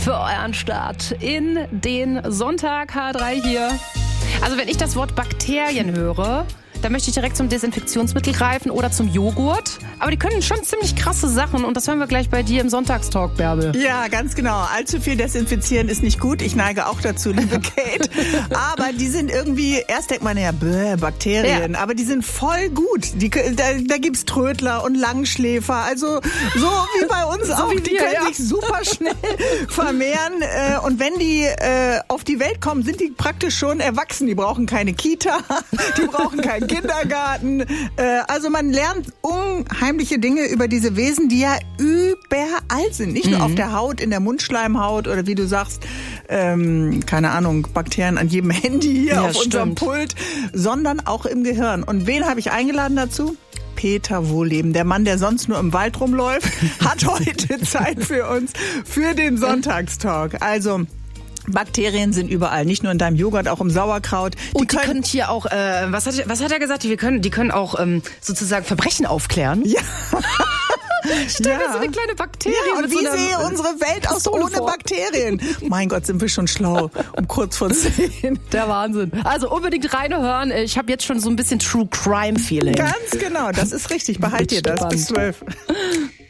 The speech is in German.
für euren Start in den Sonntag. H3 hier. Also wenn ich das Wort Bakterien höre, da möchte ich direkt zum Desinfektionsmittel greifen oder zum Joghurt. Aber die können schon ziemlich krasse Sachen und das hören wir gleich bei dir im Sonntagstalk, Bärbel. Ja, ganz genau. Allzu viel desinfizieren ist nicht gut. Ich neige auch dazu, liebe Kate. Aber die sind irgendwie, erst denkt man ja, Bakterien, aber die sind voll gut. Da gibt's Trödler und Langschläfer. Also so wie bei uns auch. Die können sich super schnell vermehren. Und wenn die auf die Welt kommen, sind die praktisch schon erwachsen. Die brauchen keine Kita, die brauchen keinen Kindergarten. Also man lernt unheimliche Dinge über diese Wesen, die ja überall sind. Nicht nur auf der Haut, in der Mundschleimhaut oder wie du sagst, keine Ahnung, Bakterien an jedem Handy hier auf unserem Pult, sondern auch im Gehirn. Und wen habe ich eingeladen dazu? Peter Wohlleben, der Mann, der sonst nur im Wald rumläuft, hat heute Zeit für uns, für den Sonntagstalk. Also Bakterien sind überall, nicht nur in deinem Joghurt, auch im Sauerkraut. Die können hier auch, was hat er gesagt? Die können auch sozusagen Verbrechen aufklären. Ja. Stimmt, so eine kleine Bakterie. Ja, und wie sehe unsere Welt aus ohne Bakterien? Mein Gott, sind wir schon schlau. Um kurz vor 10. Der Wahnsinn. Also unbedingt reinhören. Ich habe jetzt schon so ein bisschen True Crime Feeling. Ganz genau, das ist richtig. Behalt dir das. Bis 12.